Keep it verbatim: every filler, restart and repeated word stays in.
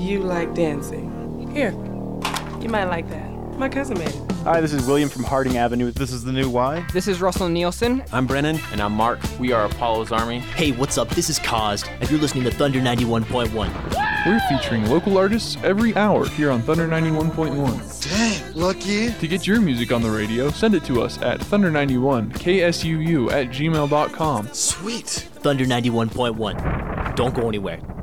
you like dancing. Here, you might like that. My cousin made it. Hi, this is William from Harding Avenue. This is the new Y. This is Russell Nielsen. I'm Brennan. And I'm Mark. We are Apollo's Army. Hey, what's up? This is Caused, and you're listening to Thunder ninety-one point one. We're featuring local artists every hour here on Thunder ninety-one point one. Dang, lucky. To get your music on the radio, send it to us at thunder ninety-one K S U U at gmail dot com. Sweet. Thunder ninety-one point one. Don't go anywhere.